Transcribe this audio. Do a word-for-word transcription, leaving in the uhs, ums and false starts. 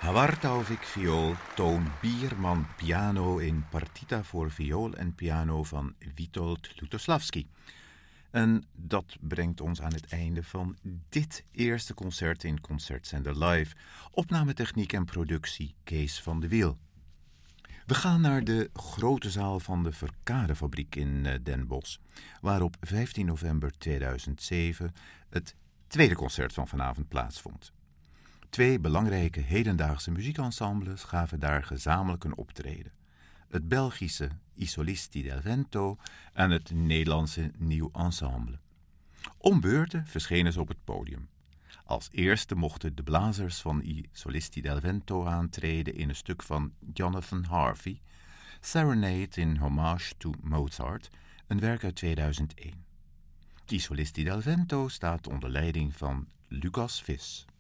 Hawar Taufik viool, Toon Bierman piano in Partita voor viool en piano van Witold Lutosławski. En dat brengt ons aan het einde van dit eerste concert in Concertzender Live. Opnametechniek en productie Kees van de Wiel. We gaan naar de grote zaal van de Verkadefabriek in Den Bosch, waar op vijftien november tweeduizend zeven het tweede concert van vanavond plaatsvond. Twee belangrijke hedendaagse muziekensembles gaven daar gezamenlijk een optreden. Het Belgische I Solisti del Vento en het Nederlandse Nieuw Ensemble. Om beurten verschenen ze op het podium. Als eerste mochten de blazers van I Solisti del Vento aantreden in een stuk van Jonathan Harvey, Serenade in Hommage to Mozart, een werk uit tweeduizend één. I Solisti del Vento staat onder leiding van Lucas Vis.